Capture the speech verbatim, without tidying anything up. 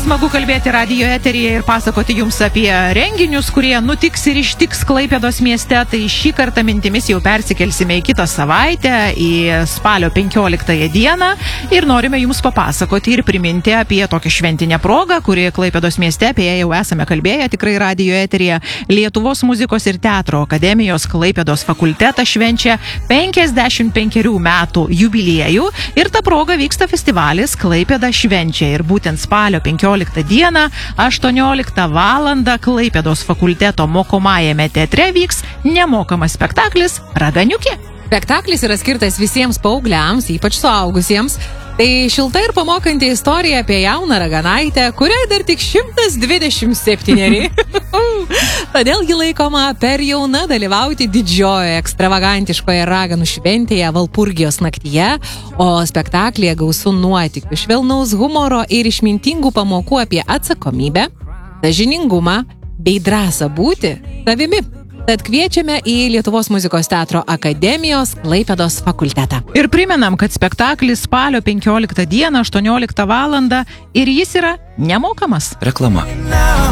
smagu kalbėti radijo eteryje ir pasakoti jums apie renginius, kurie nutiks ir ištiks Klaipėdos mieste. Tai šį kartą mintimis jau persikelsime į kitą savaitę, į spalio penkioliktąją dieną ir norime jums papasakoti ir priminti apie tokią šventinę progą, kuri Klaipėdos mieste, apie ją jau esame kalbėję tikrai radijo eteryje. Lietuvos muzikos ir teatro akademijos Klaipėdos fakultetas švenčia penkiasdešimt penkerių metų jubiliejų ir ta proga vyksta festivalis Klaipėda švenčia. Ir būtent spalio penkioliktą dieną, aštuonioliktą valandą Klaipėdos fakulteto mokomajame teatre vyks nemokamas spektaklis Raganiukė. Spektaklis yra skirtas visiems paaugliams, ypač suaugusiems. Tai šilta ir pamokanti istorija apie jauną raganaitę, kuriai dar tik šimtas dvidešimt septyneri. Todėl ji laikoma per jauna dalyvauti didžiojoje ekstravagantiškoje raganų šventėje Valpurgijos naktyje, o spektaklyje gausu nuotykių, švelnaus humoro ir išmintingų pamokų apie atsakomybę, sąžiningumą bei drąsą būti savimi. Tad kviečiame į Lietuvos muzikos teatro akademijos Klaipėdos fakultetą. Ir primenam, kad spektaklis spalio penkioliktą dieną, aštuonioliktą valandą ir jis yra nemokamas. Reklama.